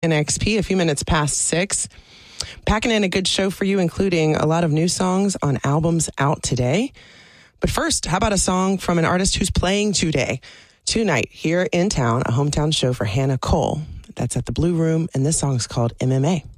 NXP, a few minutes past 6. Packing in a good show for you, including a lot of new songs on albums out today. But first, how about a song from an artist who's playing tonight here in town, a hometown show for Hannah Cole. That's at the Blue Room, and this song is called MMA.